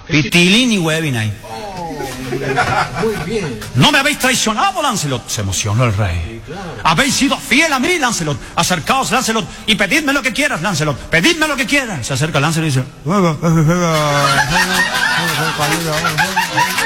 Pitilín y Webinay. Muy bien. No me habéis traicionado, Lancelot. Se emocionó el rey. Sí, claro. Habéis sido fiel a mí, Lancelot. Acercaos, Lancelot, y pedidme lo que quieras, Lancelot. Pedidme lo que quieras. Se acerca Lancelot y dice...